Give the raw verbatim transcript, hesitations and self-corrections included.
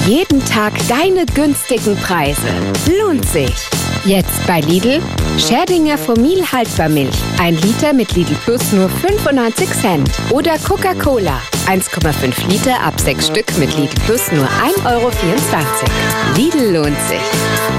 Jeden Tag deine günstigen Preise. Lohnt sich. Jetzt bei Lidl. Scherdinger Formil Haltbarmilch. ein Liter mit Lidl Plus nur fünfundneunzig Cent. Oder Coca-Cola. eins Komma fünf Liter ab sechs Stück mit Lidl Plus nur ein Euro vierundzwanzig. Lidl lohnt sich.